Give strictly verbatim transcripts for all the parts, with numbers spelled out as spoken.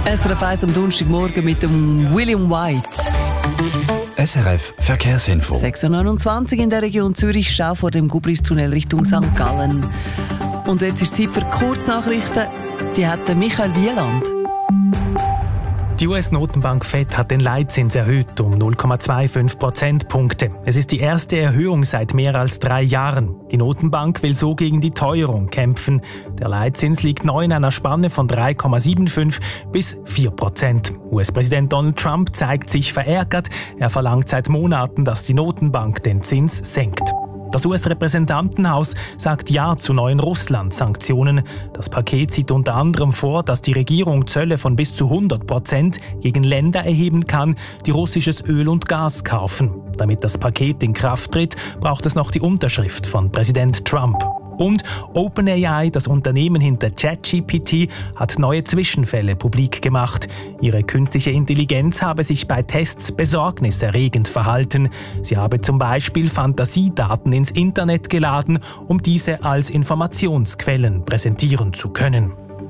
S R F eins am Donnerstagmorgen mit dem William White. S R F Verkehrsinfo. sechs Uhr neunundzwanzig in der Region Zürich, Stau vor dem Gubristunnel Richtung Sankt Gallen. Und jetzt ist Zeit für Kurznachrichten. Die hat Michael Wieland. Die U S-Notenbank Fed hat den Leitzins erhöht um null Komma fünfundzwanzig Prozentpunkte. Es ist die erste Erhöhung seit mehr als drei Jahren. Die Notenbank will so gegen die Teuerung kämpfen. Der Leitzins liegt neu in einer Spanne von drei Komma fünfundsiebzig bis vier Prozent. U S-Präsident Donald Trump zeigt sich verärgert. Er verlangt seit Monaten, dass die Notenbank den Zins senkt. Das U S-Repräsentantenhaus sagt Ja zu neuen Russland-Sanktionen. Das Paket sieht unter anderem vor, dass die Regierung Zölle von bis zu hundert Prozent gegen Länder erheben kann, die russisches Öl und Gas kaufen. Damit das Paket in Kraft tritt, braucht es noch die Unterschrift von Präsident Trump. Und OpenAI, das Unternehmen hinter ChatGPT, hat neue Zwischenfälle publik gemacht. Ihre künstliche Intelligenz habe sich bei Tests besorgniserregend verhalten. Sie habe zum Beispiel Fantasiedaten ins Internet geladen, um diese als Informationsquellen präsentieren zu können.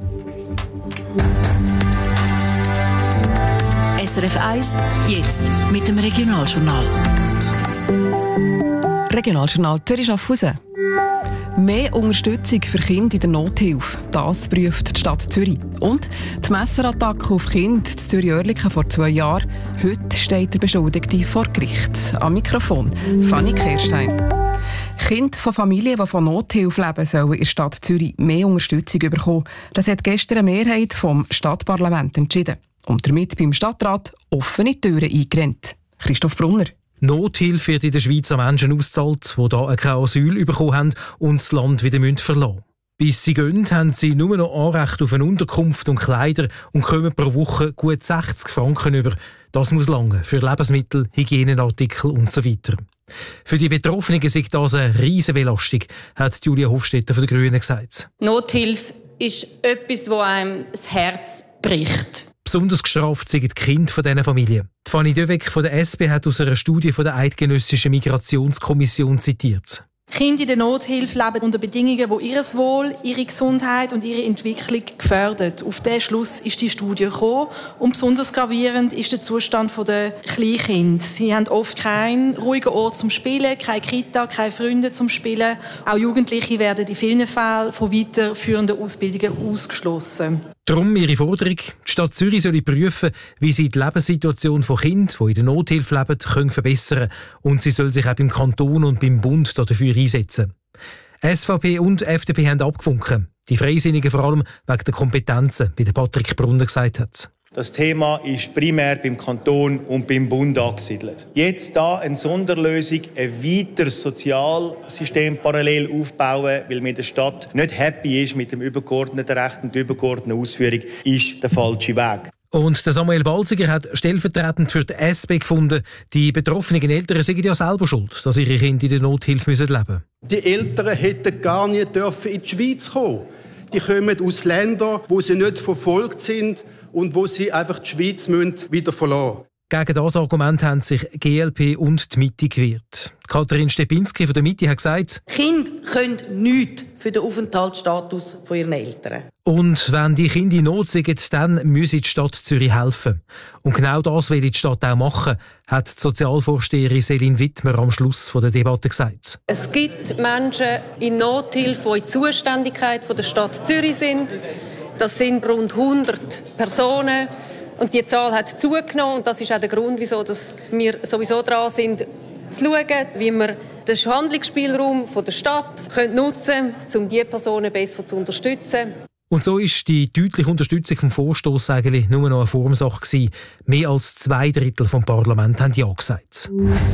S R F eins, jetzt mit dem Regionaljournal. Regionaljournal Zürich-Schaffhausen. Mehr Unterstützung für Kinder in der Nothilfe, das prüft die Stadt Zürich. Und die Messerattacke auf Kinder in Zürich-Oerlikon vor zwei Jahren. Heute steht der Beschuldigte vor Gericht. Am Mikrofon Fanny Kehrstein. Kinder von Familien, die von Nothilfe leben, sollen in der Stadt Zürich mehr Unterstützung bekommen. Das hat gestern eine Mehrheit vom Stadtparlament entschieden. Und damit beim Stadtrat offene Türen eingerannt. Christoph Brunner. Nothilfe wird in der Schweiz an Menschen ausgezahlt, die hier kein Asyl bekommen haben und das Land wieder verlassen müssen. Bis sie gehen, haben sie nur noch Anrecht auf eine Unterkunft und Kleider und kommen pro Woche gut sechzig Franken über. Das muss lange für Lebensmittel, Hygieneartikel und so weiter. Für die Betroffenen ist das eine riesige Belastung, hat Julia Hofstetter von den Grünen gesagt. Nothilfe ist etwas, das einem das Herz bricht. Besonders gestraft sind die Kinder dieser Familie. Die Fanny Döweg von der S P hat aus einer Studie von der Eidgenössischen Migrationskommission zitiert. Kinder in der Nothilfe leben unter Bedingungen, die ihr Wohl, ihre Gesundheit und ihre Entwicklung gefährden. Auf diesen Schluss ist die Studie gekommen. Und besonders gravierend ist der Zustand der Kleinkinder. Sie haben oft keinen ruhigen Ort zum Spielen, keine Kita, keine Freunde zum Spielen. Auch Jugendliche werden in vielen Fällen von weiterführenden Ausbildungen ausgeschlossen. Darum ihre Forderung, die Stadt Zürich soll prüfen, wie sie die Lebenssituation von Kindern, die in der Nothilfe leben, können verbessern können. Und sie soll sich auch beim Kanton und beim Bund dafür einsetzen. S V P und F D P haben abgewunken. Die Freisinnigen vor allem wegen der Kompetenzen, wie der Patrick Brunner gesagt hat. Das Thema ist primär beim Kanton und beim Bund angesiedelt. Jetzt da eine Sonderlösung, ein weiteres Sozialsystem parallel aufbauen, weil man in der Stadt nicht happy ist mit dem übergeordneten Recht und der übergeordneten Ausführung, ist der falsche Weg. Und der Samuel Balziger hat stellvertretend für die S P gefunden, die betroffenen Eltern seien ja selber schuld, dass ihre Kinder in der Nothilfe leben müssen. Die Eltern hätten gar nicht dürfen in die Schweiz kommen. Die kommen aus Ländern, wo sie nicht verfolgt sind und wo sie einfach die Schweiz wieder verlassen müssen. Gegen das Argument haben sich G L P und die Mitte gewehrt. Katharin Stepinski von der Mitte hat gesagt, Kinder können nichts für den Aufenthaltsstatus ihren Eltern. Und wenn die Kinder in Not sind, dann müsse die Stadt Zürich helfen. Und genau das will die Stadt auch machen, hat die Sozialvorsteherin Selin Wittmer am Schluss der Debatte gesagt. Es gibt Menschen in Nothilfe, die in Zuständigkeit der Stadt Zürich sind. Das sind rund hundert Personen. Und die Zahl hat zugenommen. Und das ist auch der Grund, wieso dass wir sowieso dran sind, zu schauen, wie wir den Handlungsspielraum der Stadt nutzen können, um diese Personen besser zu unterstützen. Und so ist die deutliche Unterstützung vom Vorstoss eigentlich nur noch eine Formsache gewesen. Mehr als zwei Drittel vom Parlament haben Ja gesagt.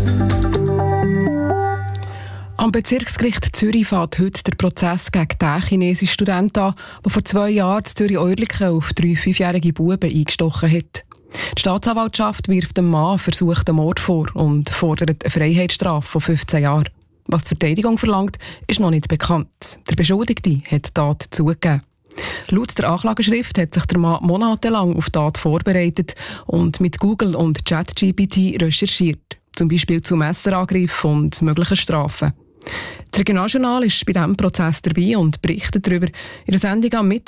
Am Bezirksgericht Zürich fährt heute der Prozess gegen den chinesischen Studenten an, der vor zwei Jahren in Zürich-Oerlikon auf drei fünfjährige Buben eingestochen hat. Die Staatsanwaltschaft wirft dem Mann versuchten Mord vor und fordert eine Freiheitsstrafe von fünfzehn Jahren. Was die Verteidigung verlangt, ist noch nicht bekannt. Der Beschuldigte hat die Tat zugegeben. Laut der Anklageschrift hat sich der Mann monatelang auf die Tat vorbereitet und mit Google und ChatGPT recherchiert, zum Beispiel zu Messerangriffen und möglichen Strafen. Das Regionaljournal ist bei diesem Prozess dabei und berichtet darüber in der Sendung am Mittag.